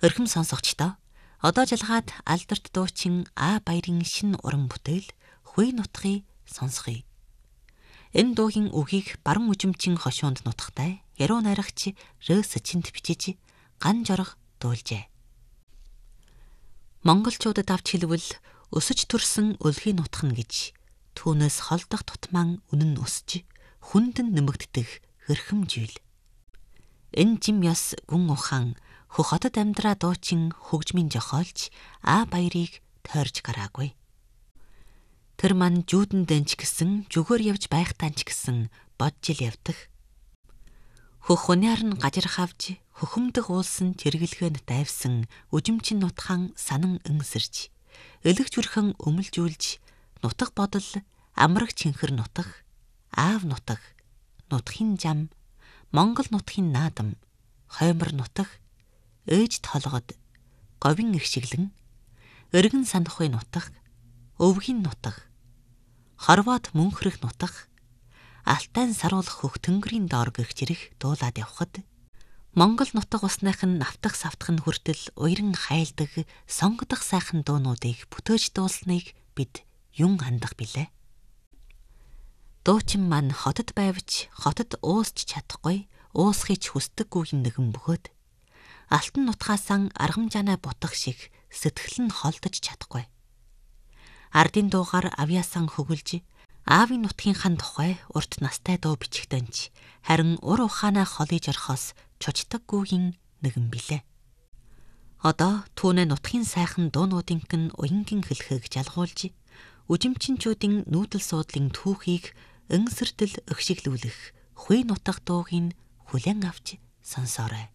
Өрхөм сонсогчдоо одоо жалгаад алдарт дуучин А баярын шинэ уран бүтээл Хүй нутгийг сонсгоё. Энэ дуугийн үгийг баран үжимчин хошуунд нутагтай яруу найрагч Рөөсөчинд бичиж ган жорго дуулжээ. Монголчуудад авч хэлбэл өсөж төрсөн өлгийн нутах нь гэж түүнээс холдох тутмаан үнэн өсч хүндэн нэмэгддэг хөрхөмжүүл. Энэ жим ёс гүн ухаан хөх хотод амьдраа дуучин хөгжмийн жохоолч А баярыг тойрж гараагүй. Тэр мань жүүдэн дэнч гисэн жүгээр явж байхтаа ч гэсэн бодж ил явдаг. Хөх хуниар нь гажирх авж хөхөмдөх уулсан тэргэлгээнд дайвсан үжимчин нутхаан санан энсэрч элэг зүрхэн өмөлжүүлж нутаг бодол амраг чинхэр нутаг аав нутаг нутхийн зам Монгол нутгийн наадам хоймор нутаг ээж толгод говийн ихшиглэн өргөн санахуй нутаг өвгийн нутаг хорвоод мөнхрөх нутаг алтайн саруулах хөх тэнгэрийн доор гэгчрэх дуулаад явхад Монгол нутаг усных нь навтах савтах нь хүртэл уяран хайлдаг сонгодох сайхан дуунуудыг бүтээж дуулсныг бид юн хандах билээ. Дуучин маань хотод байвч хотод уусч чадахгүй уусхийч хүсдэггүй нэгэн бөгөөд алтан нутгаасан аргамжаанаа бутах шиг сэтгэл нь холдож чадахгүй. Ардын дуугаар авьяасан хөглж аавын нутгийнхаа тухай урт настай дуу бичгтэнч харин ур ухаанаа холиж орхоос чучдаггүйн нэгэн билээ. Одоо түүнээ нутгийн сайхан дуунуудынхан уянгийн хэлхэг жалгуулж үжимчинчүүдийн нүүдэл суудлын түүхийг энсэртэл өгшиглүүлэх Хүй нутаг дуугийн хүлээн авч сонсоорой.